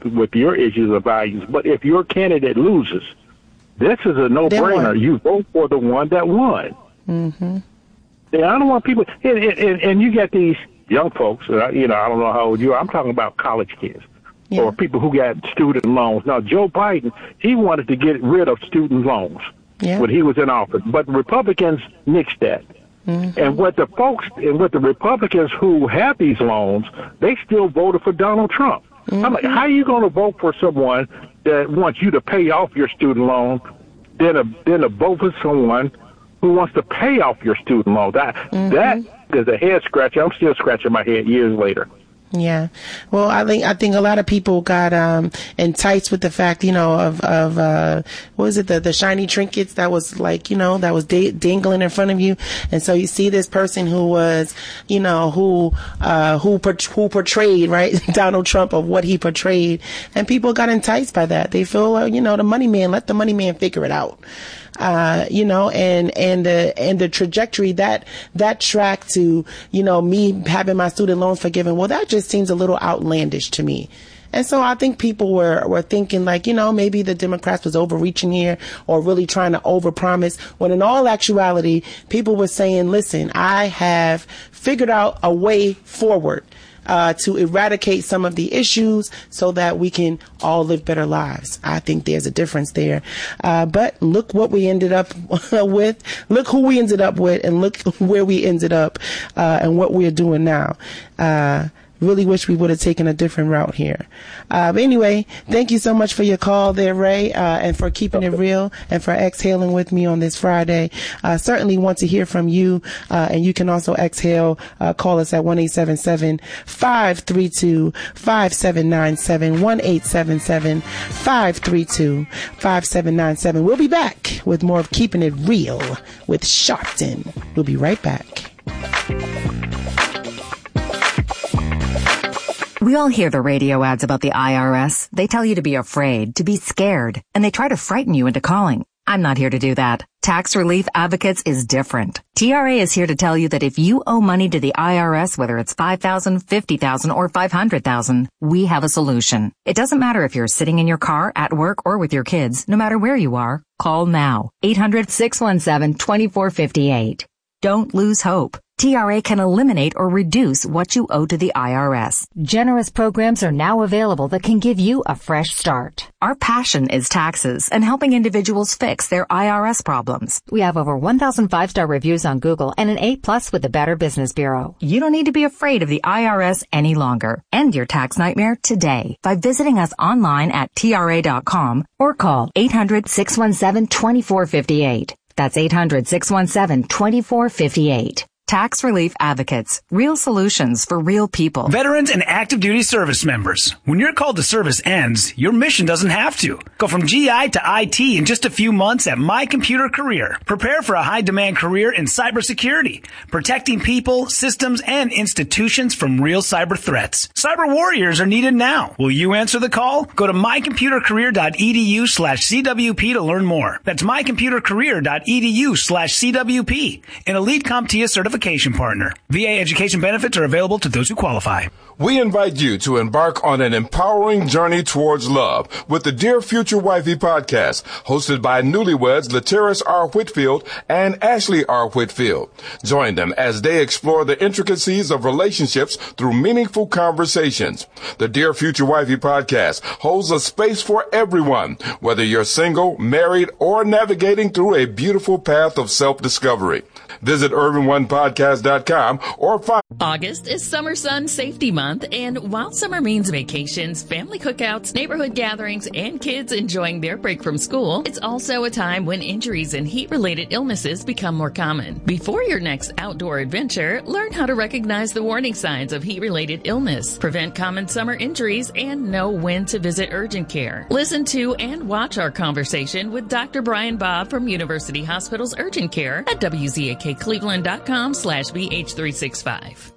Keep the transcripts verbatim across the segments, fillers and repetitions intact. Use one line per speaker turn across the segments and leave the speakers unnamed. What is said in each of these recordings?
with your issues or values. But if your candidate loses, this is a no-brainer. You vote for the one that won.
Mm-hmm.
Yeah, I don't want people, and, and, and you get these young folks, uh, you know, I don't know how old you are. I'm talking about college kids. Yeah. Or people who got student loans. Now, Joe Biden, he wanted to get rid of student loans yeah. when he was in office, but Republicans nixed that. Mm-hmm. And what the folks and what the Republicans who have these loans, they still voted for Donald Trump. Mm-hmm. I'm like, how are you going to vote for someone that wants you to pay off your student loan, then a then a vote for someone who wants to pay off your student loan? That mm-hmm. that is a head scratcher. I'm still scratching my head years later.
Yeah. Well, I think, I think a lot of people got, um, enticed with the fact, you know, of, of, uh, what was it, the, the shiny trinkets that was like, you know, that was da- dangling in front of you. And so you see this person who was, you know, who, uh, who, who portrayed, right, Donald Trump of what he portrayed. And people got enticed by that. They feel, uh, you know, the money man, let the money man figure it out. Uh, you know, and, and the, and the trajectory that, that track to, you know, me having my student loans forgiven, well, that just seems a little outlandish to me. And so I think people were, were thinking like, you know, maybe the Democrats was overreaching here or really trying to overpromise, when in all actuality, people were saying, listen, I have figured out a way forward. Uh, to eradicate some of the issues so that we can all live better lives. I think there's a difference there. Uh, but look what we ended up with. Look who we ended up with, and look where we ended up, uh, and what we're doing now. Uh, Really wish we would have taken a different route here. Uh, but anyway, thank you so much for your call there, Ray, uh, and for keeping it real and for exhaling with me on this Friday. Uh, certainly want to hear from you, uh, and you can also exhale, uh, call us at one eight seven seven, five three two, five seven nine seven, one eight seven seven, five three two, five seven nine seven. We'll be back with more of Keeping It Real with Sharpton. We'll be right back.
We all hear the radio ads about the I R S. They tell you to be afraid, to be scared, and they try to frighten you into calling. I'm not here to do that. Tax Relief Advocates is different. T R A is here to tell you that if you owe money to the I R S, whether it's five thousand dollars, fifty thousand dollars, or five hundred thousand dollars, we have a solution. It doesn't matter if you're sitting in your car, at work, or with your kids. No matter where you are, call now. eight hundred, six one seven, two four five eight. Don't lose hope. T R A can eliminate or reduce what you owe to the I R S.
Generous programs are now available that can give you a fresh start.
Our passion is taxes and helping individuals fix their I R S problems.
We have over one thousand five-star reviews on Google and an A plus with the Better Business Bureau.
You don't need to be afraid of the I R S any longer. End your tax nightmare today by visiting us online at T R A dot com or call eight hundred, six one seven, two four five eight. That's eight hundred, six one seven, two four five eight. Tax Relief Advocates. Real solutions for real people.
Veterans and active duty service members. When your call to service ends, your mission doesn't have to. Go from G I to I T in just a few months at My Computer Career. Prepare for a high-demand career in cybersecurity, protecting people, systems, and institutions from real cyber threats. Cyber warriors are needed now. Will you answer the call? Go to mycomputercareer.edu slash CWP to learn more. That's mycomputercareer.edu slash CWP. An elite CompTIA certification partner. V A education benefits are available to those who qualify.
We invite you to embark on an empowering journey towards love with the Dear Future Wifey podcast, hosted by newlyweds Lateris R. Whitfield and Ashley R. Whitfield. Join them as they explore the intricacies of relationships through meaningful conversations. The Dear Future Wifey podcast holds a space for everyone, whether you're single, married, or navigating through a beautiful path of self-discovery. Visit urban one podcast dot com or find...
August is Summer Sun Safety Month, and while summer means vacations, family cookouts, neighborhood gatherings, and kids enjoying their break from school, it's also a time when injuries and heat-related illnesses become more common. Before your next outdoor adventure, learn how to recognize the warning signs of heat-related illness, prevent common summer injuries, and know when to visit urgent care. Listen to and watch our conversation with Doctor Brian Bob from University Hospital's Urgent Care at W Z A K Cleveland dot com slash B H three sixty-five.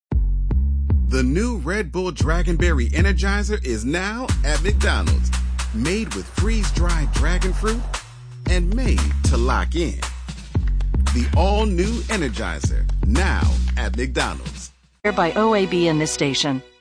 The new Red Bull Dragonberry Energizer is now at McDonald's. Made with freeze-dried dragon fruit and made to lock in. The all-new Energizer, now at McDonald's.
By O A B in this station.